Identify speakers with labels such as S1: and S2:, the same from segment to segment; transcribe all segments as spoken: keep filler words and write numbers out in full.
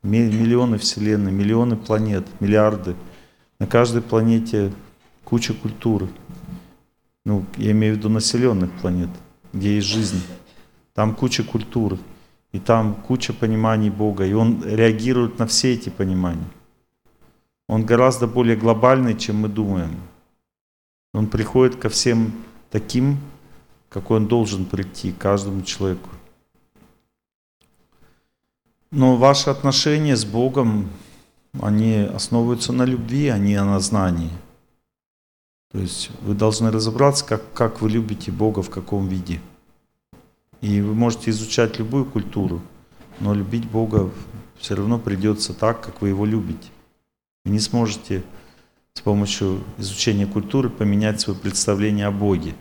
S1: Миллионы вселенной, миллионы планет, миллиарды. На каждой планете куча культуры. Ну, я имею в виду населенных планет, где есть жизнь. Там куча культуры. И там куча пониманий Бога. И Он реагирует на все эти понимания. Он гораздо более глобальный, чем мы думаем. Он приходит ко всем таким, какой Он должен прийти, каждому человеку. Но ваши отношения с Богом, они основываются на любви, а не на знании. То есть вы должны разобраться, как, как вы любите Бога, в каком виде. И вы можете изучать любую культуру, но любить Бога все равно придется так, как вы Его любите. Вы не сможете с помощью изучения культуры поменять свое представление о Боге.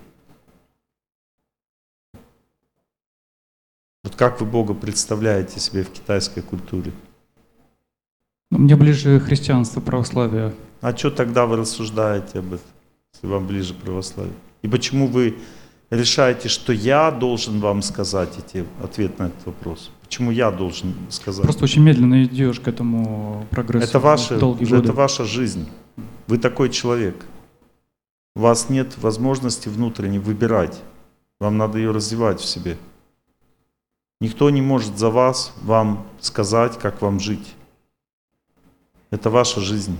S1: Вот как вы Бога представляете себе в китайской культуре?
S2: Мне ближе христианство, православие.
S1: А что тогда вы рассуждаете об этом, если вам ближе православие? И почему вы решаете, что я должен вам сказать эти, ответ на этот вопрос? Почему я должен сказать?
S2: Просто очень медленно идешь к этому прогрессу.
S1: Это ваша,
S2: долгие годы.
S1: это ваша жизнь. Вы такой человек. У вас нет возможности внутренне выбирать. Вам надо ее развивать в себе. Никто не может за вас вам сказать, как вам жить. Это ваша жизнь.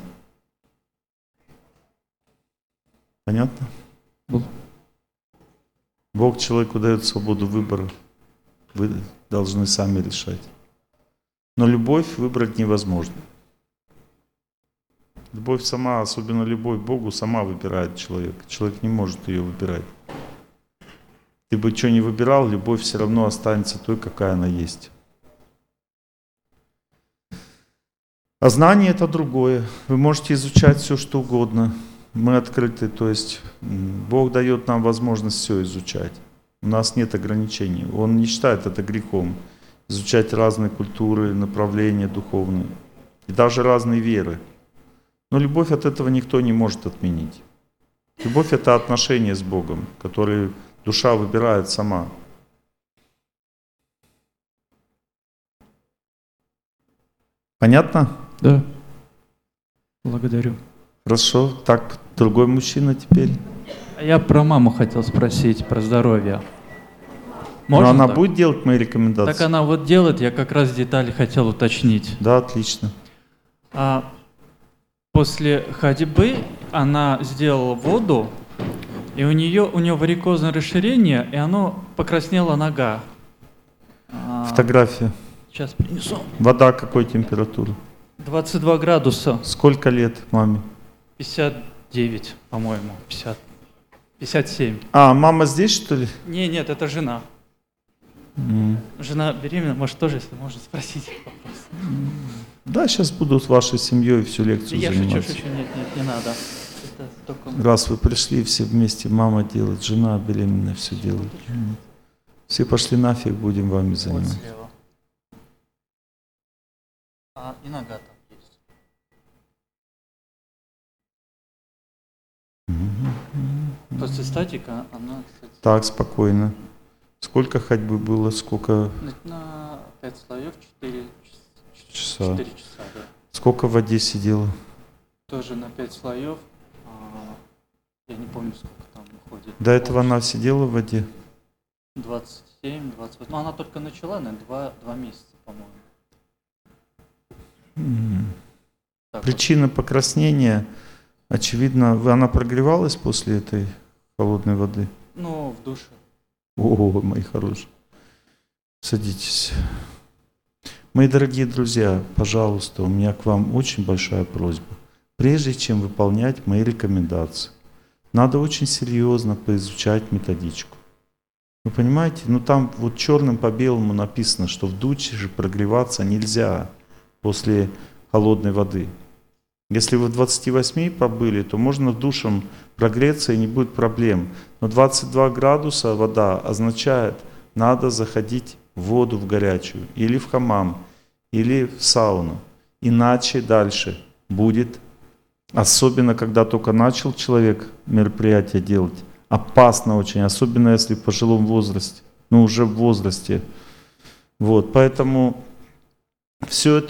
S1: Понятно?
S2: Был.
S1: Бог человеку дает свободу выбора. Вы должны сами решать. Но любовь выбрать невозможно. Любовь сама, особенно любовь к Богу, сама выбирает человека. Человек не может ее выбирать. Ты бы что ни выбирал, любовь все равно останется той, какая она есть. А знание — это другое. Вы можете изучать все, что угодно. Мы открыты, то есть Бог дает нам возможность все изучать. У нас нет ограничений. Он не считает это грехом. Изучать разные культуры, направления духовные. И даже разные веры. Но любовь от этого никто не может отменить. Любовь — это отношения с Богом, которые душа выбирает сама. Понятно?
S2: Да. Благодарю.
S1: Хорошо. Так, другой мужчина теперь.
S3: Я про маму хотел спросить, про здоровье. Можно
S1: Но она
S3: так?
S1: будет делать мои рекомендации?
S3: Так она вот делает, я как раз детали хотел уточнить.
S1: Да, отлично.
S3: А после ходьбы она сделала воду, и у нее, у нее варикозное расширение, и оно покраснела нога. А,
S1: Фотография.
S3: Сейчас принесу.
S1: Вода какой температуры?
S3: двадцать два градуса.
S1: Сколько лет маме?
S3: пятьдесят девять, по-моему. пятьдесят. пятьдесят семь.
S1: А, мама здесь, что ли?
S3: Не, нет, это жена.
S1: Mm.
S3: Жена беременна, может, тоже, если можно спросить вопрос.
S1: Да, сейчас буду с вашей семьей всю лекцию
S3: Я
S1: заниматься.
S3: шучу, шучу, нет, нет, не надо. Это только...
S1: Раз вы пришли, все вместе, мама делает, жена беременная все делает. Все пошли нафиг, будем вами
S3: Вот
S1: заниматься.
S3: слева. А, и нога там есть. После статика она, кстати,
S1: Так, спокойно. Сколько ходьбы было, сколько
S3: на, на пять слоев, четыре
S1: часа?
S3: четыре часа, да.
S1: Сколько в воде сидела?
S3: Тоже на пять слоев. А, я не помню, сколько там уходит.
S1: До этого она сидела в воде?
S3: двадцать семь, двадцать восемь. Ну, она только начала, наверное, два, два месяца, по-моему.
S1: М.
S3: Так
S1: Причина покраснения, очевидно, вы- она прогревалась после этой холодной воды?
S3: вот. Ну, в душе.
S1: О, мои хорошие. Садитесь. Мои дорогие друзья, пожалуйста, у меня к вам очень большая просьба. Прежде чем выполнять мои рекомендации, надо очень серьезно поизучать методичку. Вы понимаете? Ну там вот черным по белому написано, что в душе же прогреваться нельзя после холодной воды. Если вы в двадцати восьми побыли, то можно душем прогреться и не будет проблем. Но двадцать два градуса вода означает, надо заходить в воду в горячую, или в хамам, или в сауну. Иначе дальше будет, особенно когда только начал человек мероприятие делать, опасно очень, особенно если в пожилом возрасте, ну уже в возрасте. Вот, поэтому все это